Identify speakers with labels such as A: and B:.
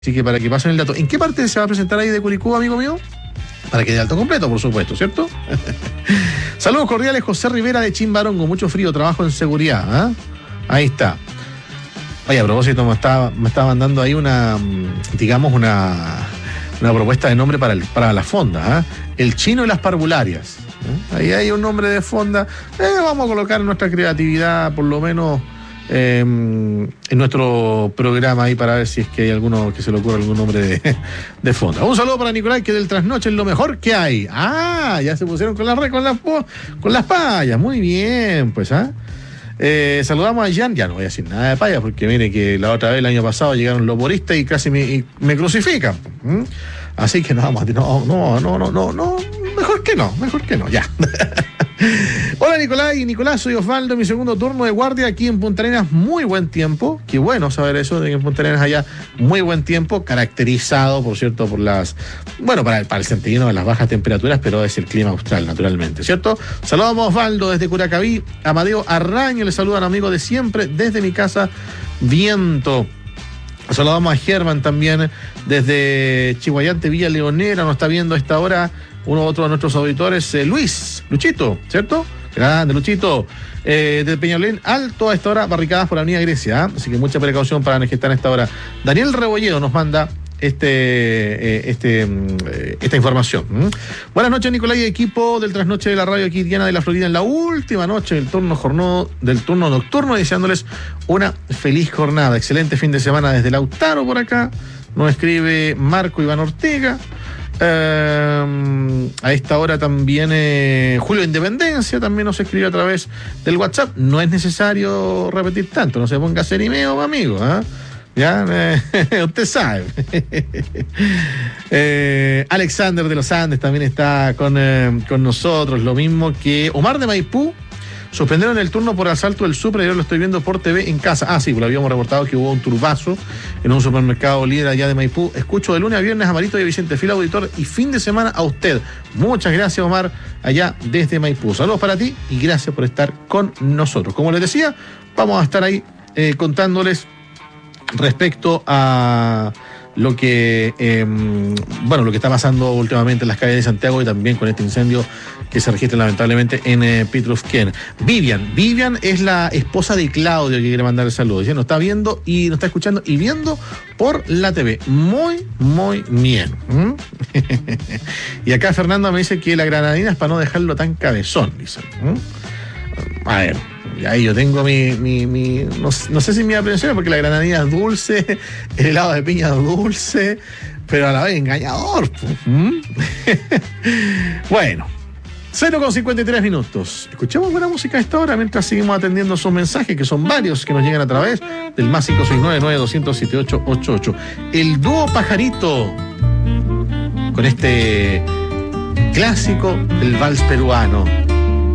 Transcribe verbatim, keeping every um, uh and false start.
A: Así que para que pasen el dato. ¿En qué parte se va a presentar ahí de Curicó, amigo mío? Para que dé alto completo, por supuesto, ¿cierto? Saludos cordiales, José Rivera de Chimbarongo. Mucho frío, trabajo en seguridad. ¿eh? Ahí está. Oye, a propósito, me estaba, me estaba mandando ahí una, digamos, una, una propuesta de nombre para, el, para la fonda. ¿eh? El chino y las parvularias. ¿eh? Ahí hay un nombre de fonda. Eh, vamos a colocar nuestra creatividad, por lo menos... Eh, en nuestro programa ahí para ver si es que hay alguno que se le ocurra algún nombre de, de fonda. Un saludo para Nicolás, que del trasnoche es lo mejor que hay. Ah, ya se pusieron con las con las con las payas. Muy bien, pues, ¿ah? Eh, saludamos a Jan. Ya no voy a decir nada de payas, porque mire que la otra vez, el año pasado, llegaron los boristas y casi me, y me crucifican. ¿Mm? Así que no, vamos, no, no, no, no, no, no, mejor que no, mejor que no, ya. Hola Nicolás y Nicolás, soy Osvaldo, mi segundo turno de guardia aquí en Punta Arenas, muy buen tiempo, qué bueno saber eso, de que en Punta Arenas haya muy buen tiempo, caracterizado, por cierto, por las, bueno, para, para el santillino de las bajas temperaturas, pero es el clima austral, naturalmente, ¿cierto? Saludamos a Osvaldo desde Curacaví, Amadeo Arraño, le saludan amigo de siempre, desde mi casa, Viento. Saludamos a Germán también desde Chihuayante, Villa Leonera, nos está viendo a esta hora uno u otro de nuestros auditores, eh, Luis, Luchito, ¿cierto? Grande, Luchito. Eh, de Peñalolén Alto, a esta hora, barricadas por la Avenida Grecia, ¿eh? Así que mucha precaución para los que están a esta hora. Daniel Rebolledo nos manda este, eh, este, eh, esta información. ¿Mm? Buenas noches, Nicolás y equipo del trasnoche de la radio aquí, Diana de la Florida, en la última noche del turno, jornado, del turno nocturno, deseándoles una feliz jornada. Excelente fin de semana desde Lautaro por acá. Nos escribe Marco Iván Ortega. Uh, a esta hora también eh, Julio Independencia también nos escribe a través del WhatsApp. No es necesario repetir tanto, no se ponga serimeo, amigo, ¿eh? Ya, eh, usted sabe. eh, Alexander de los Andes también está con, eh, con nosotros, lo mismo que Omar de Maipú. Suspendieron el turno por asalto del Supra y yo lo estoy viendo por T V en casa. Ah, sí, pues lo habíamos reportado que hubo un turbazo en un supermercado líder allá de Maipú. Escucho de lunes a viernes a Marito y a Vicente Fila, auditor, y fin de semana a usted. Muchas gracias, Omar, allá desde Maipú. Saludos para ti y gracias por estar con nosotros. Como les decía, vamos a estar ahí eh, contándoles respecto a lo que eh, bueno, lo que está pasando últimamente en las calles de Santiago y también con este incendio que se registra lamentablemente en eh, Pitrufquén. Vivian, Vivian es la esposa de Claudio que quiere mandar el saludo. Dice, nos está viendo y nos está escuchando y viendo por la T V. Muy, muy bien. ¿Mm? Y acá Fernanda me dice que la granadina es para no dejarlo tan cabezón, dice. ¿Mm? A ver, ahí yo tengo mi, mi, mi no, no sé si mi aprensión, porque la granadina es dulce, el helado de piña es dulce, pero a la vez engañador. ¿Mm? Bueno, cero con cincuenta y tres minutos. Escuchemos buena música a esta hora mientras seguimos atendiendo sus mensajes, que son varios que nos llegan a través del más cinco seis nueve, nueve dos cero cero, siete ocho ocho ocho. El dúo Pajarito, con este clásico del vals peruano.